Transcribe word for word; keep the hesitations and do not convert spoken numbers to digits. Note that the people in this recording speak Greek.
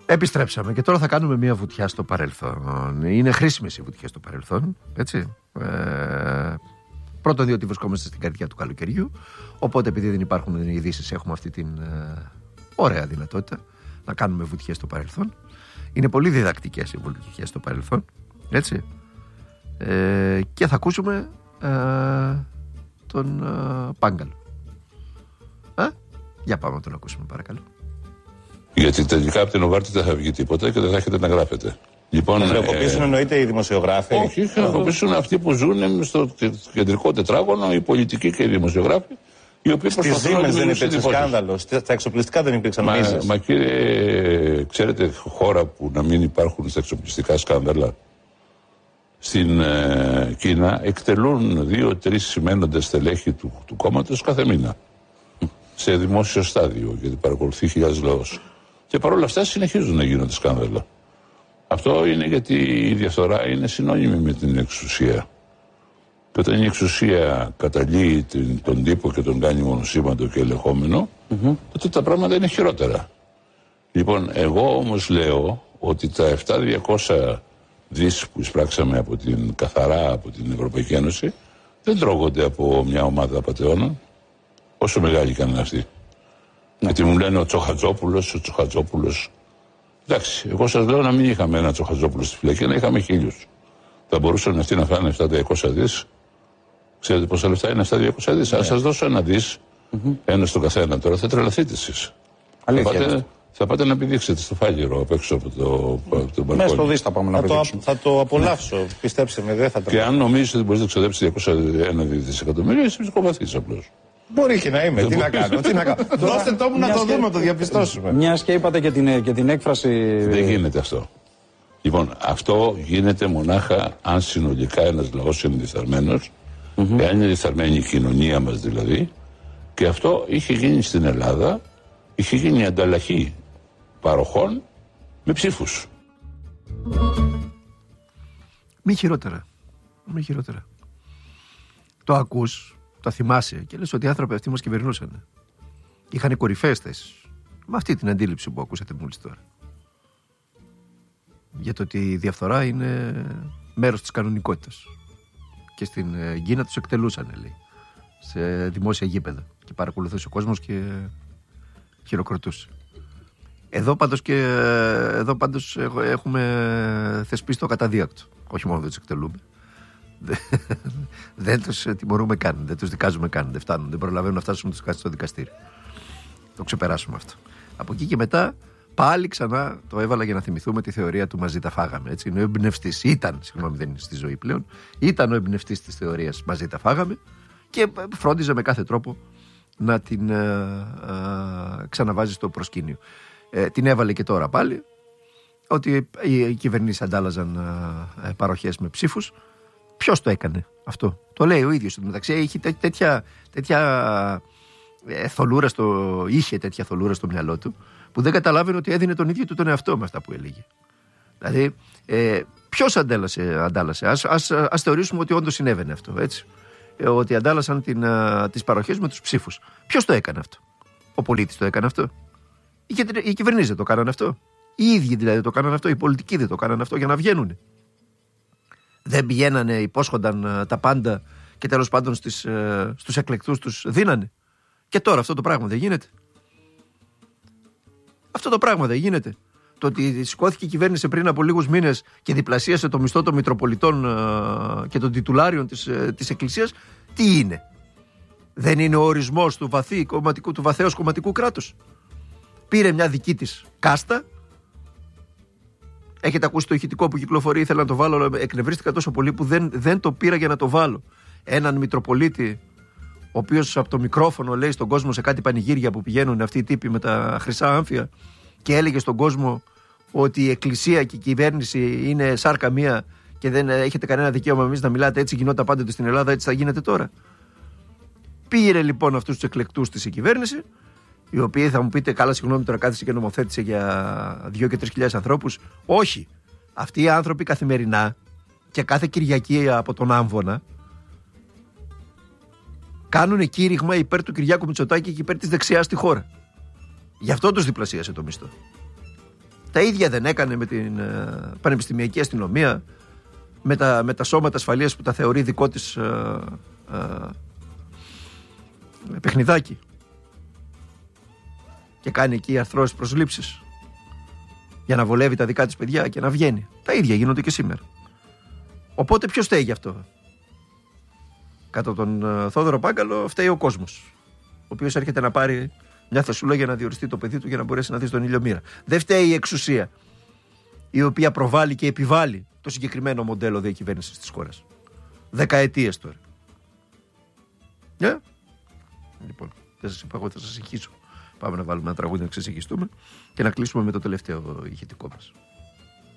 Επιστρέψαμε και τώρα θα κάνουμε μια βουτιά στο παρελθόν. Είναι χρήσιμες οι βουτιές στο παρελθόν, έτσι. Ε, πρώτον, διότι βρισκόμαστε στην καρδιά του καλοκαιριού. Οπότε, επειδή δεν υπάρχουν ειδήσεις, έχουμε αυτή την ε, ωραία δυνατότητα να κάνουμε βουτιές στο παρελθόν. Είναι πολύ διδακτικές οι βουτιές στο παρελθόν, έτσι. Ε, και θα ακούσουμε ε, τον ε, Πάγκαλο. Ε, για πάμε να τον ακούσουμε, παρακαλώ. Γιατί τελικά από την Οβάρτη δεν θα βγει τίποτα και δεν θα έχετε να γράφετε. Λοιπόν, θα χρεοκοπήσουν, ε... εννοείται οι δημοσιογράφοι. Όχι, θα χρεοκοπήσουν αυτοί που ζουν στο κεντρικό τετράγωνο, οι πολιτικοί και οι δημοσιογράφοι. Οι οποίοι Στη Siemens δεν υπήρξε σκάνδαλο, στα εξοπλιστικά δεν υπήρξαν μίζες. Μα, μα κύριε, ξέρετε χώρα που να μην υπάρχουν στα εξοπλιστικά σκάνδαλα? Στην ε, Κίνα εκτελούν δύο-τρεις σημαίνοντες στελέχη του, του κόμματος κάθε μήνα. Σε δημόσιο στάδιο, γιατί παρακολουθεί χιλιάδες λαός. Και παρόλα αυτά συνεχίζουν να γίνονται σκάνδαλα. Αυτό είναι γιατί η διαφθορά είναι συνώνυμη με την εξουσία. Και όταν η εξουσία καταλύει την, τον τύπο και τον κάνει μονοσήμαντο και ελεγχόμενο, mm-hmm. τότε τα πράγματα είναι χειρότερα. Λοιπόν, εγώ όμως λέω ότι τα επτά χιλιάδες διακόσια δις που εισπράξαμε από την, καθαρά από την Ευρωπαϊκή Ένωση δεν τρώγονται από μια ομάδα απατεώνων, όσο μεγάλη και αν είναι αυτή. Γιατί μου λένε ο Τσοχατζόπουλος, ο Τσοχατζόπουλος. Εντάξει, εγώ σας λέω να μην είχαμε ένα Τσοχατζόπουλο στη φυλακή, να είχαμε χίλιους. Θα μπορούσαν αυτοί να φάνε επτά χιλιάδες διακόσια δις. Ξέρετε πόσα λεφτά είναι επτά χιλιάδες διακόσια δις. Αν σας δώσω ένα δις, mm-hmm. ένα στο καθένα τώρα, θα τρελαθείτε εσείς. Θα πάτε, θα πάτε να πηδήξετε στο φάλιρο απ' έξω από το, από το μπαλκόνι. Μέσα στο δις θα πάμε να πηδήξουμε. Θα το απολαύσω, πιστέψτε με, δεν θα τρελαθείτε. Και αν νομίζετε ότι μπορείτε να ξοδέψετε διακόσια ένα δισεκατομμύρια, είσαι ψυχοπαθής απλώς. Μπορεί και να είμαι, τι να κάνω, τι να κάνω. Δώστε το μου να το δούμε, να το διαπιστώσουμε. Μιας και είπατε και την, και την έκφραση... Δεν γίνεται αυτό. Λοιπόν, αυτό γίνεται μονάχα αν συνολικά ένας λαός είναι διεφθαρμένος, mm-hmm. εάν είναι διεφθαρμένη η κοινωνία μας δηλαδή, και αυτό είχε γίνει στην Ελλάδα, είχε γίνει ανταλλαχή παροχών με ψήφους. Μη χειρότερα. Μη χειρότερα. Το ακούς, το θυμάσαι και λες ότι οι άνθρωποι αυτοί μας κυβερνούσαν. Είχαν κορυφαίες θέσεις. Με αυτή την αντίληψη που ακούσατε μόλις τώρα. Για το ότι η διαφθορά είναι μέρος της κανονικότητας. Και στην Κίνα τους εκτελούσαν, λέει, σε δημόσια γήπεδα. Και παρακολουθούσε ο κόσμος και χειροκροτούσε. Εδώ πάντως, και, εδώ πάντως έχουμε θεσπίσει το καταδίακτο. Όχι μόνο δεν τους εκτελούμε. Δεν τους τιμωρούμε καν, δεν τους δικάζουμε καν. Δεν φτάνουν, δεν προλαβαίνουν να φτάσουν στο δικαστήριο. Το ξεπεράσουμε αυτό. Από εκεί και μετά πάλι ξανά το έβαλα για να θυμηθούμε τη θεωρία του μαζί τα φάγαμε. Έτσι. Είναι ο εμπνευστής, ήταν, συγγνώμη, δεν είναι στη ζωή πλέον, ήταν ο εμπνευστής της θεωρίας μαζί τα φάγαμε και φρόντιζε με κάθε τρόπο να την ε, ε, ξαναβάζει στο προσκήνιο. Ε, την έβαλε και τώρα πάλι, ότι οι κυβερνήσεις αντάλλαζαν ε, παροχές με ψήφους. Ποιος το έκανε αυτό? Το λέει ο ίδιος. Μεταξύ είχε τέ, τέτοια, τέτοια ε, θολούρα στο, είχε τέτοια θολούρα στο μυαλό του, που δεν καταλάβαινε ότι έδινε τον ίδιο του τον εαυτό με αυτά που έλεγε. Δηλαδή, ε, ποιος αντάλλασε, αντάλλασε. Ας, ας, ας θεωρήσουμε ότι όντως συνέβαινε αυτό, έτσι. Ε, ότι αντάλλασαν την, α, τις παροχές με τους ψήφους. Ποιος το έκανε αυτό? Ο πολίτης το έκανε αυτό? Οι, οι κυβερνήσεις δεν το κάνανε αυτό? Οι ίδιοι δηλαδή το κάνανε αυτό? Οι πολιτικοί δεν το κάνανε αυτό για να βγαίνουν? Δεν πηγαίνανε, υπόσχονταν α, τα πάντα και τέλος πάντων στις, α, στους εκλεκτούς τους δίνανε? Και τώρα αυτό το πράγμα δεν γίνεται? Αυτό το πράγμα δεν γίνεται? Το ότι σηκώθηκε η κυβέρνηση πριν από λίγους μήνες και διπλασίασε το μισθό των Μητροπολιτών α, και των τιτουλάριων της, α, της Εκκλησίας, τι είναι? Δεν είναι ο ορισμός του, βαθύ, κομματικού, του βαθέως κομματικού κράτους? Πήρε μια δική της κάστα. Έχετε ακούσει το ηχητικό που κυκλοφορεί? Ήθελα να το βάλω, αλλά εκνευρίστηκα τόσο πολύ που δεν, δεν το πήρα για να το βάλω. Έναν Μητροπολίτη, ο οποίος από το μικρόφωνο λέει στον κόσμο σε κάτι πανηγύρια που πηγαίνουν αυτοί οι τύποι με τα χρυσά άμφια, και έλεγε στον κόσμο ότι η Εκκλησία και η κυβέρνηση είναι σάρκα μία και δεν έχετε κανένα δικαίωμα εμείς να μιλάτε έτσι, γινόταν πάντοτε στην Ελλάδα, έτσι θα γίνεται τώρα. Πήρε λοιπόν αυτούς τους εκλεκτούς της η κυβέρνηση, οι οποίοι θα μου πείτε, καλά, συγγνώμη, τώρα κάθισε και νομοθέτησε για δύο και τρεις χιλιάδες ανθρώπους. Όχι. Αυτοί οι άνθρωποι καθημερινά και κάθε Κυριακή από τον Άμβονα κάνουν κήρυγμα υπέρ του Κυριάκου Μητσοτάκη και υπέρ της δεξιάς στη χώρα. Γι' αυτό τους διπλασίασε το μισθό. Τα ίδια δεν έκανε με την ε, πανεπιστημιακή αστυνομία, με τα, με τα σώματα ασφαλείας που τα θεωρεί δικό της ε, ε, παιχνιδάκι. Και κάνει εκεί αρθρώσεις προσλήψεις για να βολεύει τα δικά της παιδιά και να βγαίνει. Τα ίδια γίνονται και σήμερα. Οπότε ποιος φταίει γι' αυτό? Κατά τον uh, Θόδωρο Πάγκαλο φταίει ο κόσμος, ο οποίος έρχεται να πάρει μια θεσούλα για να διοριστεί το παιδί του για να μπορέσει να δει στον ήλιο μοίρα. Δεν φταίει η εξουσία, η οποία προβάλλει και επιβάλλει το συγκεκριμένο μοντέλο διακυβέρνησης της χώρας. Δεκαετίες τώρα. Yeah. Λοιπόν, δεν σας είπα, εγώ θα σας συγχύσω. Πάμε να βάλουμε ένα τραγούδι να ξεσυγχιστούμε και να κλείσουμε με το τελευταίο ηχητικό μας.